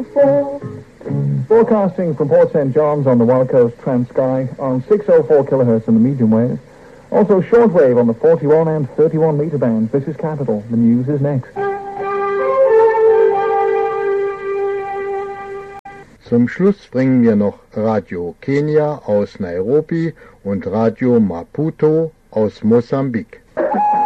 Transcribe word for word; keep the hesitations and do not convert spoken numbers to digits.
four. Broadcasting from Port Saint John's on the Wild Coast Trans-Sky on six oh four kilohertz in the medium wave. Also shortwave on the forty-one and thirty-one meter bands. This is Capital. The news is next. Zum Schluss bringen wir noch Radio Kenia aus Nairobi und Radio Maputo aus Mosambik.